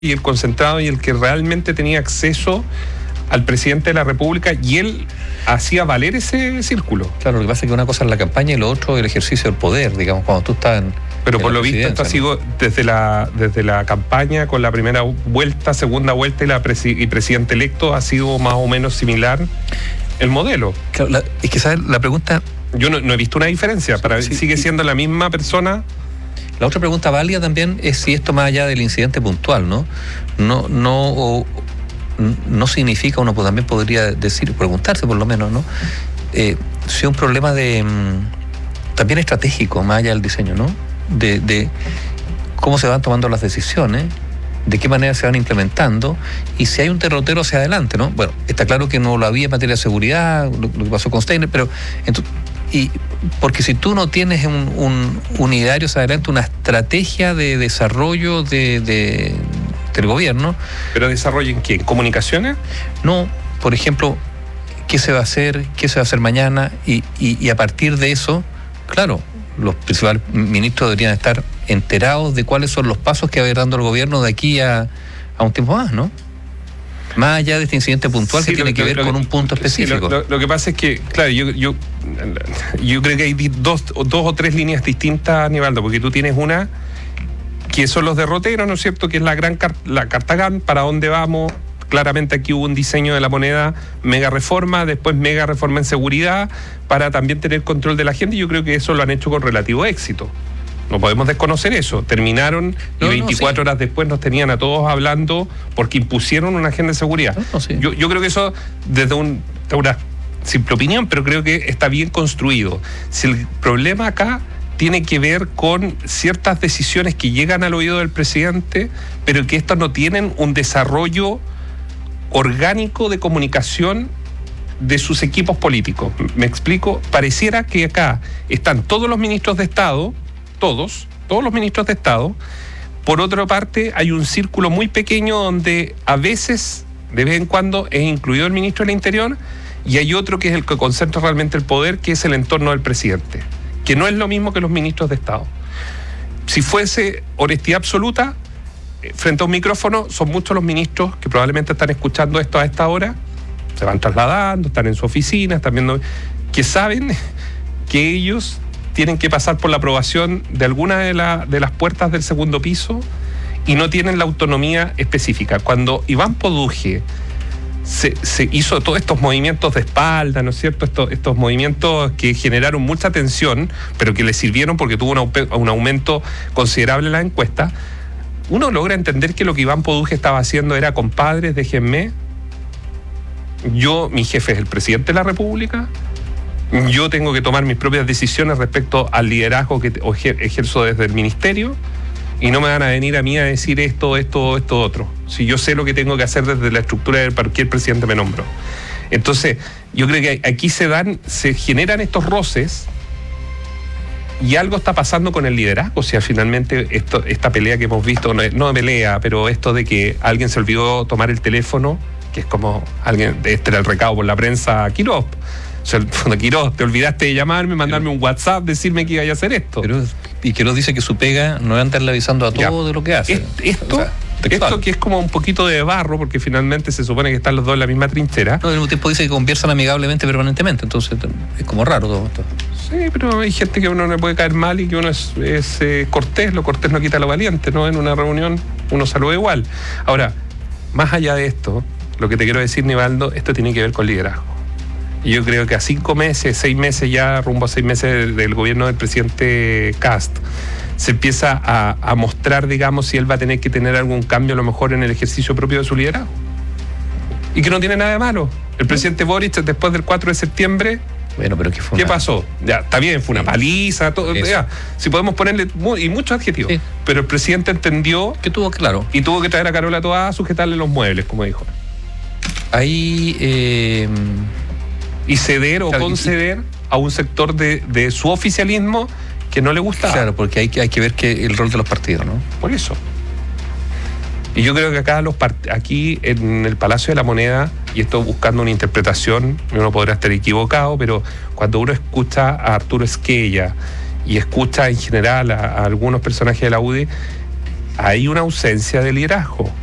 y el concentrado y el que realmente tenía acceso al presidente de la República, y él hacía valer ese círculo. Claro, lo que pasa es que una cosa es la campaña y lo otro el ejercicio del poder, digamos, cuando tú estás en... Pero por lo visto esto ha sido desde la campaña, con la primera vuelta, segunda vuelta y presidente electo, ha sido más o menos similar el modelo. Claro, es que, ¿sabes? La pregunta... Yo no he visto una diferencia, sigue siendo la misma persona. La otra pregunta válida también es si esto, más allá del incidente puntual, no significa, uno también podría decir, preguntarse por lo menos, ¿no? Si un problema de también estratégico, más allá del diseño, ¿no? De cómo se van tomando las decisiones, de qué manera se van implementando, y si hay un derrotero hacia adelante, ¿no? Bueno, está claro que no lo había en materia de seguridad, lo que pasó con Steiner, pero porque si tú no tienes un ideario hacia adelante, una estrategia de desarrollo del gobierno. ¿Pero desarrollo en qué? ¿En comunicaciones? No, por ejemplo, ¿qué se va a hacer mañana? Y a partir de eso, claro, los principales ministros deberían estar enterados de cuáles son los pasos que va a ir dando el gobierno de aquí a un tiempo más, ¿no? Más allá de este incidente puntual, sí, que tiene que ver con un punto específico. Sí, lo que pasa es que, claro, yo creo que hay dos o tres líneas distintas, Aníbaldo, porque tú tienes una que son los derroteros, ¿no es cierto?, que es la carta GAN, para dónde vamos. Claramente aquí hubo un diseño de la moneda, mega reforma, después mega reforma en seguridad, para también tener control de la gente, y yo creo que eso lo han hecho con relativo éxito. No podemos desconocer eso. Terminaron y 24 horas después nos tenían a todos hablando porque impusieron una agenda de seguridad. Sí. Yo creo que eso, desde una simple opinión, pero creo que está bien construido. Si el problema acá tiene que ver con ciertas decisiones que llegan al oído del presidente, pero que estas no tienen un desarrollo orgánico de comunicación de sus equipos políticos. ¿Me explico? Pareciera que acá están todos los ministros de Estado, todos los ministros de Estado. Por otra parte, hay un círculo muy pequeño donde a veces, de vez en cuando, es incluido el ministro del Interior, y hay otro que es el que concentra realmente el poder, que es el entorno del presidente, que no es lo mismo que los ministros de Estado. Si fuese honestidad absoluta, frente a un micrófono, son muchos los ministros que probablemente están escuchando esto a esta hora, se van trasladando, están en su oficina, están viendo, que saben que ellos tienen que pasar por la aprobación de alguna de las puertas del segundo piso y no tienen la autonomía específica. Cuando Iván Poduje se hizo todos estos movimientos de espalda, ¿no es cierto? Estos movimientos que generaron mucha tensión, pero que le sirvieron porque tuvo un aumento considerable en la encuesta. Uno logra entender que lo que Iván Poduje estaba haciendo era: compadres, déjenme, mi jefe es el presidente de la República, yo tengo que tomar mis propias decisiones respecto al liderazgo que ejerzo desde el ministerio, y no me van a venir a mí a decir esto, otro. Si yo sé lo que tengo que hacer desde la estructura del para qué el presidente me nombró. Entonces, yo creo que aquí se generan estos roces, y algo está pasando con el liderazgo. O sea, finalmente esta pelea que hemos visto, no pelea, pero esto de que alguien se olvidó tomar el teléfono, que es como era el recado por la prensa a Quirós. O sea, Quirós, te olvidaste de llamarme, mandarme un WhatsApp, decirme que iba a hacer esto. Y Quirós dice que su pega no es andarle avisando a todo de lo que hace. Esto que es como un poquito de barro, porque finalmente se supone que están los dos en la misma trinchera. No, al mismo tiempo dice que conversan amigablemente permanentemente, entonces es como raro todo esto. Sí, pero hay gente que a uno no le puede caer mal y que uno es cortés. Lo cortés no quita lo valiente, ¿no? En una reunión uno saluda igual. Ahora, más allá de esto, lo que te quiero decir, Nivaldo, esto tiene que ver con liderazgo. Y yo creo que a 5 meses, 6 meses ya, rumbo a 6 meses del gobierno del presidente Kast, se empieza a mostrar, digamos, si él va a tener que tener algún cambio a lo mejor en el ejercicio propio de su liderazgo. Y que no tiene nada de malo. El presidente Boric, después del 4 de septiembre, bueno, pero ¿qué pasó? Ya, está bien, fue una paliza, todo, ya, si podemos ponerle muchos adjetivos. Sí. Pero el presidente entendió que tuvo claro. Y tuvo que traer a Carola Toá a sujetarle los muebles, como dijo. Ahí... Y ceder o conceder a un sector de su oficialismo que no le gusta. Claro, porque hay que ver el rol de los partidos, ¿no? Por eso. Y yo creo que acá aquí en el Palacio de la Moneda, y esto buscando una interpretación, uno podrá estar equivocado, pero cuando uno escucha a Arturo Esquella y escucha en general a algunos personajes de la UDI, hay una ausencia de liderazgo.